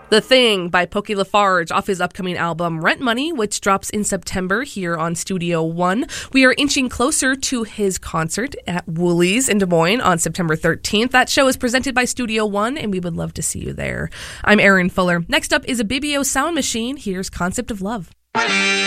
The Thing by Pokey Lafarge off his upcoming album Rent Money, which drops in September here on Studio One. We are inching closer to his concert at Woolies in Des Moines on September 13th. That show is presented by Studio One, and we would love to see you there. I'm Erin Fuller. Next up is a Bibio Sound Machine. Here's Concept of Love.